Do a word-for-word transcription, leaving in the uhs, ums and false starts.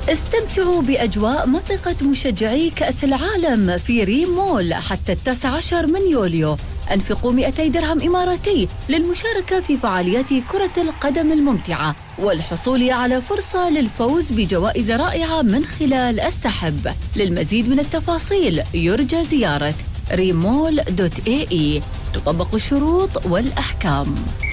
استمتعوا بأجواء منطقة مشجعي كأس العالم في ريم مول حتى التاسع عشر من يوليو. أنفقوا مئتي درهم إماراتي للمشاركة في فعاليات كرة القدم الممتعة والحصول على فرصة للفوز بجوائز رائعة من خلال السحب. للمزيد من التفاصيل يرجى زيارة ريم مول دوت اي اي. تطبق الشروط والأحكام.